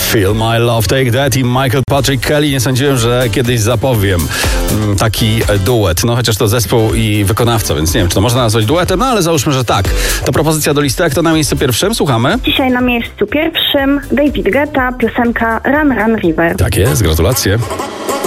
Feel My Love, Take That i Michael Patrick Kelly. Nie sądziłem, że kiedyś zapowiem taki duet. No chociaż to zespół i wykonawca, więc nie wiem, czy to można nazwać duetem, no ale załóżmy, że tak. To propozycja do listy. Kto na miejscu pierwszym? Słuchamy. Dzisiaj na miejscu pierwszym David Guetta, piosenka Run Run River. Tak jest, gratulacje.